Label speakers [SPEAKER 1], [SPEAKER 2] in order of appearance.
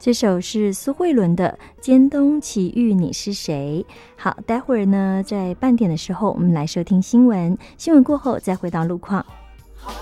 [SPEAKER 1] 这首是苏慧伦的《尖东奇遇你是谁》。好，待会儿呢，在半点的时候，我们来收听新闻，新闻过后再回到路况。